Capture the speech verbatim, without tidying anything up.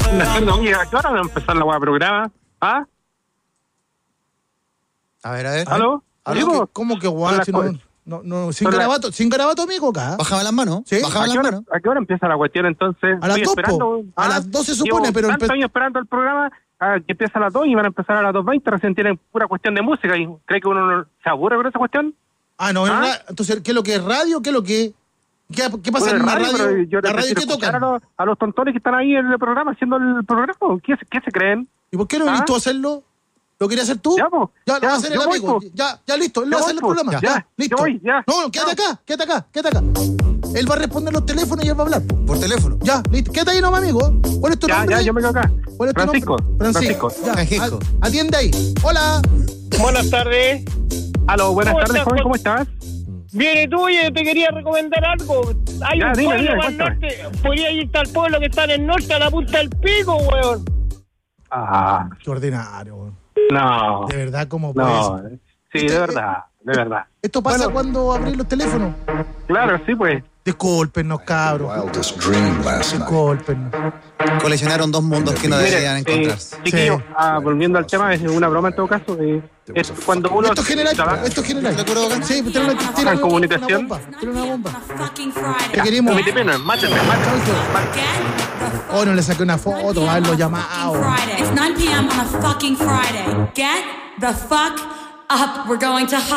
Oye, ¿a qué hora va a empezar la hueá programa? ¿Ah? A ver, a ver. ¿Aló? ¿Aló? ¿Qué, ¿Cómo que guay? Si no, no, no, sin garabato, sin garabato, amigo, acá. Bájame las manos. ¿Sí? Bájame las manos. ¿A qué hora empieza la cuestión entonces? A las dos, po. A ¿Ah? las dos se supone, Llevo pero... tantos empe- años esperando el programa ah, que empieza a las dos y van a empezar a las dos veinte, recién tienen pura cuestión de música y ¿cree que uno no se aburre con esa cuestión? Ah, no, ¿Ah? Ra- entonces, ¿qué es lo que es radio? ¿Qué es lo que ¿Qué, qué pasa bueno, en la radio? radio yo ¿La radio qué tocan? A los, a los tontones que están ahí en el programa haciendo el programa, ¿qué, qué se creen? ¿Y por qué no viniste ¿Ah? tú a hacerlo? ¿Lo querías hacer tú? Ya, po, ya, ya lo va a hacer el amigo. Voy, ya, ya, listo. Él va a hacer el programa. Ya, ya listo. Voy, ya. No, no, quédate acá, quédate acá, quédate acá. Él va a responder los teléfonos y él va a hablar. Por teléfono. Ya, listo. Quédate ahí nomás, amigo. ¿Cuál es tu ya, nombre? Ya, yo me quedo acá. ¿Cuál es tu Francisco. nombre? Francisco. Francisco. Francisco. Ya, atiende ahí. Hola. Buenas tardes. Aló, buenas tardes, estás, joven, ¿cómo estás? Bien, y tú, oye, te quería recomendar algo. Hay ya, un dime, pueblo dime, más cuéntame. norte. Podría irte al pueblo que está en el norte, a la punta del pico, weón. Ah. Qué ordinario, weón. No. De verdad, ¿cómo no. puedes? Sí, este, de verdad, de verdad. ¿Esto pasa bueno, cuando abrís los teléfonos? Claro, sí, pues. Discúlpenos, cabros. Discúlpenos. Coleccionaron dos mundos que no Mire, deberían encontrarse. Eh, chiquillo, sí. ah, volviendo al tema, es una broma en todo caso. Eh, es cuando uno. Esto es general, trabaja, esto es general. Sí, tiene una, tiene en comunicación. Una bomba, tiene una bomba. ¿Qué queremos? Mátenme, mátenme. Oh, no le saqué una foto, haberlo llamado. It's nine p.m. on a fucking Friday. Get the fuck up. We're going to